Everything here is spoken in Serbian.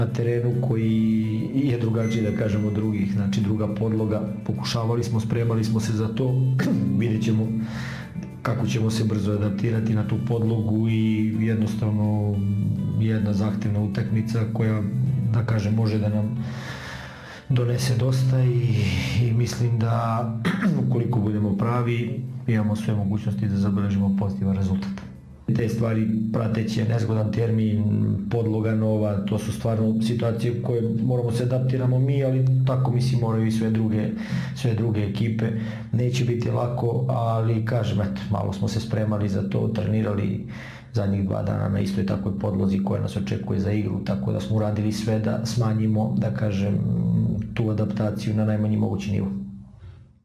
na terenu koji je drugačiji, da kažemo, od drugih, znači druga podloga. Pokušavali smo, spremali smo se za to, vidjet ćemo kako ćemo se brzo adaptirati na tu podlogu i jednostavno jedna zahtevna utakmica koja, da kažem, može da nam donese dosta i mislim da ukoliko budemo pravi imamo sve mogućnosti da zabeležimo pozitivan rezultat. Te stvari prateći nezgodan termin, podloga nova, to su stvarno situacije koje moramo se adaptiramo mi, ali tako mislim moraju i sve druge ekipe. Neće biti lako, ali kažem, eto, malo smo se spremali za to, trenirali zadnjih 2 dana na istoj takvoj podlozi koja nas očekuje za igru, tako da smo uradili sve da smanjimo, da kažem, tu adaptaciju na najmanji mogući nivo.